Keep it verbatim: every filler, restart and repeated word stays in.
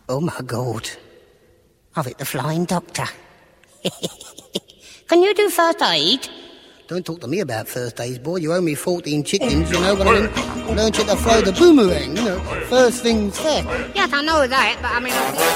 Oh, my God. I've hit the flying doctor. Can you do first aid? Don't talk to me about first aid, boy. You owe me fourteen chickens, you know what I mean? Learn you to throw the boomerang, you know. First things first. Yes, I know that, but I mean...